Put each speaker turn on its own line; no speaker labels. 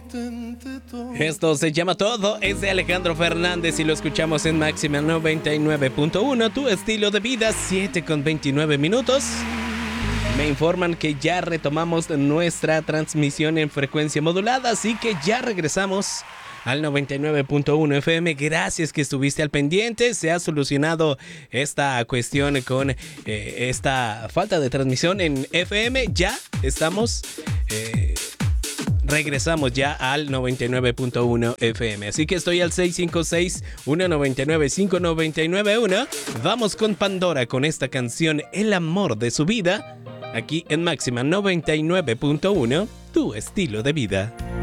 Esto se llama Todo, es de Alejandro Fernández y lo escuchamos en Máxima 99.1, tu estilo de vida, 7:29. Me informan que ya retomamos nuestra transmisión en frecuencia modulada, así que ya regresamos al 99.1 FM. Gracias que estuviste al pendiente. Se ha solucionado esta cuestión con esta falta de transmisión en FM. Ya estamos... regresamos ya al 99.1 FM. Así que estoy al 656-199-5991. Vamos con Pandora con esta canción El amor de su vida. Aquí en Máxima 99.1, tu estilo de vida.